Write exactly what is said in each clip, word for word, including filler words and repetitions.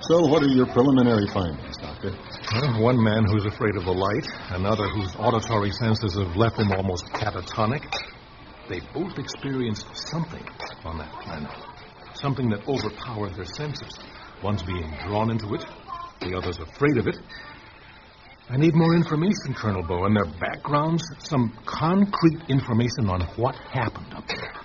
So what are your preliminary findings, Doctor? Well, one man who's afraid of the light, another whose auditory senses have left him almost catatonic. They both experienced something on that planet. Something that overpowered their senses. One's being drawn into it, the other's afraid of it. I need more information, Colonel Bowen. Their backgrounds, some concrete information on what happened up there.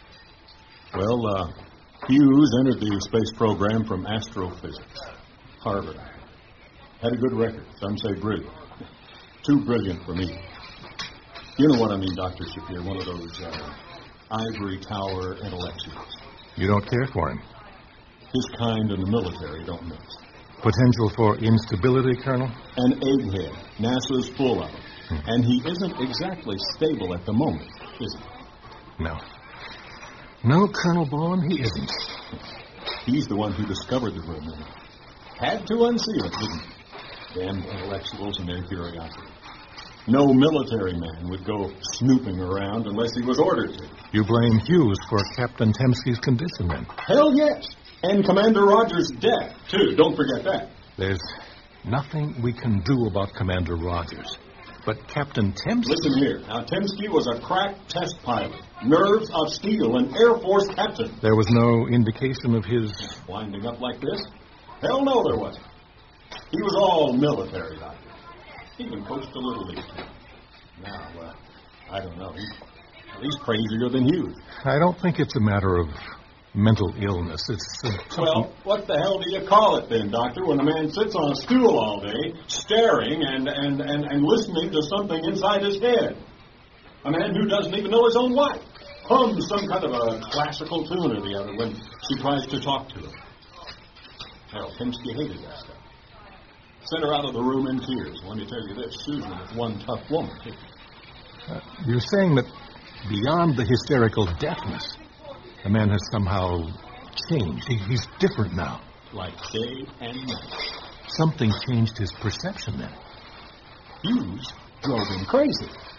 Well, uh, Hughes entered the space program from astrophysics. Harvard. Had a good record. Some say brilliant. Too brilliant for me. You know what I mean, Doctor Shapiro, one of those uh, ivory tower intellectuals. You don't care for him? His kind in the military don't mix. Potential for instability, Colonel? An egghead. NASA's full of him. Hmm. And he isn't exactly stable at the moment, is he? No. No, Colonel Bowen, he isn't. He's the one who discovered the room. And had to unseal it, didn't he? Damn intellectuals and their curiosity. No military man would go snooping around unless he was ordered to. You blame Hughes for Captain Temsky's condition, then? Hell yes. And Commander Rogers' death, too. Don't forget that. There's nothing we can do about Commander Rogers. But Captain Temsky... Listen here. Now, Temsky was a crack test pilot. Nerves of steel. An Air Force captain. There was no indication of his... Winding up like this? Hell no, there wasn't. He was all military, Doctor. He even coached a little league. Now, uh, I don't know. He's, he's crazier than Hughes. I don't think it's a matter of mental illness. It's uh, something... Well, what the hell do you call it then, Doctor, when a man sits on a stool all day, staring and, and, and, and listening to something inside his head? A man who doesn't even know his own wife. Hums some kind of a classical tune or the other when she tries to talk to him. Hell, Temsky hated that stuff. Sent her out of the room in tears. Let me tell you this, Susan is one tough woman. Uh, you're saying that beyond the hysterical deafness, the man has somehow changed. He, he's different now. Like day and night. Something changed his perception then. Hughes drove him crazy.